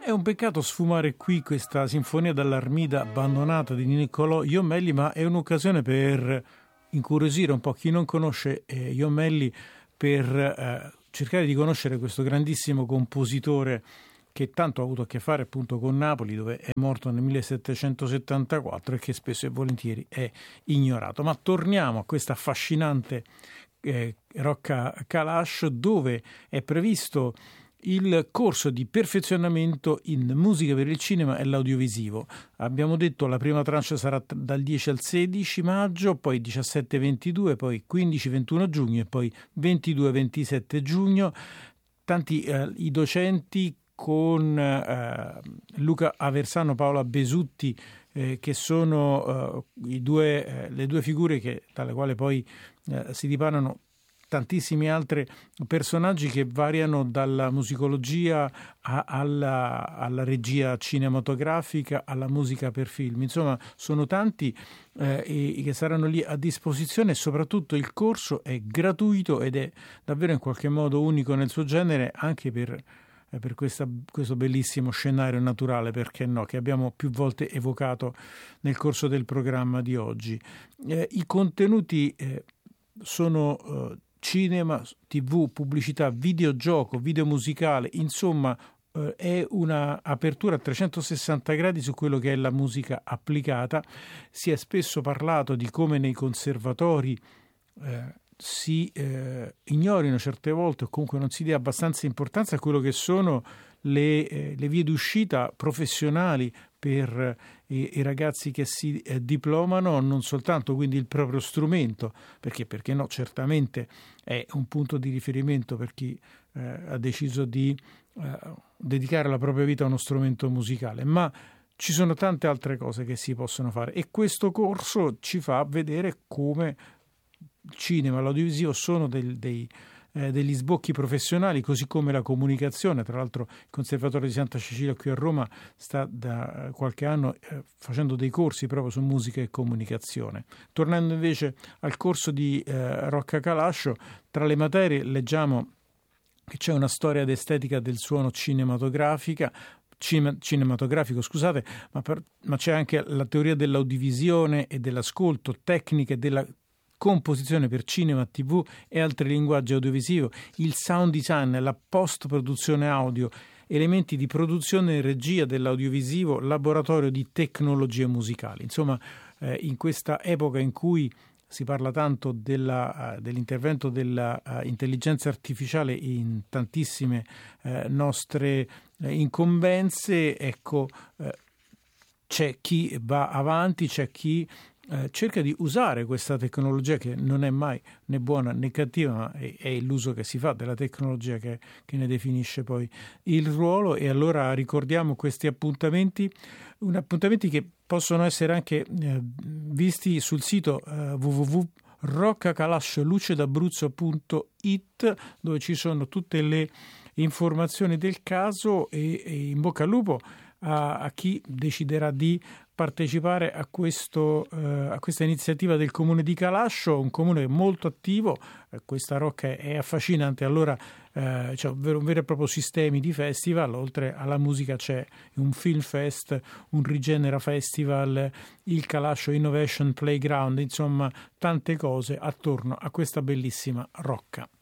È un peccato sfumare qui questa sinfonia dall'Armida abbandonata di Niccolò Jommelli, ma è un'occasione per incuriosire un po' chi non conosce Jommelli, per cercare di conoscere questo grandissimo compositore che tanto ha avuto a che fare appunto con Napoli, dove è morto nel 1774 e che spesso e volentieri è ignorato. Ma torniamo a questa affascinante Rocca Kalash, dove è previsto il corso di perfezionamento in musica per il cinema e l'audiovisivo. Abbiamo detto la prima tranche sarà dal 10 al 16 maggio, poi 17-22, poi 15-21 giugno e poi 22-27 giugno. Tanti i docenti con Luca Aversano, Paola Besutti, che sono le due figure dalle quali poi si dipanano tantissimi altri personaggi che variano dalla musicologia alla regia cinematografica, alla musica per film. Insomma, sono tanti che saranno lì a disposizione, e soprattutto il corso è gratuito ed è davvero in qualche modo unico nel suo genere, anche per questo bellissimo scenario naturale, perché no, che abbiamo più volte evocato nel corso del programma di oggi. I contenuti sono cinema, TV, pubblicità, videogioco, video musicale, insomma è una apertura a 360 gradi su quello che è la musica applicata. Si è spesso parlato di come nei conservatori si ignorino certe volte, o comunque non si dia abbastanza importanza a quello che sono le vie d'uscita professionali per i ragazzi che si diplomano, non soltanto quindi il proprio strumento, perché no, certamente è un punto di riferimento per chi ha deciso di dedicare la propria vita a uno strumento musicale, ma ci sono tante altre cose che si possono fare, e questo corso ci fa vedere come il cinema e l'audiovisivo sono degli sbocchi professionali, così come la comunicazione. Tra l'altro il Conservatorio di Santa Cecilia qui a Roma sta da qualche anno facendo dei corsi proprio su musica e comunicazione. Tornando invece al corso di Rocca Kalash, tra le materie leggiamo che c'è una storia ed estetica del suono cinematografico, ma c'è anche la teoria dell'audiovisione e dell'ascolto, tecniche della composizione per cinema, TV e altri linguaggi audiovisivi, il sound design, la post-produzione audio, elementi di produzione e regia dell'audiovisivo, laboratorio di tecnologie musicali. Insomma, in questa epoca in cui si parla tanto dell'intervento dell'intelligenza artificiale in tantissime nostre incombenze, ecco, c'è chi va avanti, c'è chi cerca di usare questa tecnologia, che non è mai né buona né cattiva, ma è l'uso che si fa della tecnologia che ne definisce poi il ruolo. E allora ricordiamo questi appuntamenti che possono essere anche visti sul sito www.roccakalashlucedabruzzo.it, dove ci sono tutte le informazioni del caso, e in bocca al lupo a chi deciderà di partecipare a questa iniziativa del comune di Calascio, un comune molto attivo. Questa Rocca è affascinante, allora c'è un vero e proprio sistema di festival. Oltre alla musica c'è un film fest, un Rigenera Festival, il Calascio Innovation Playground, insomma tante cose attorno a questa bellissima Rocca.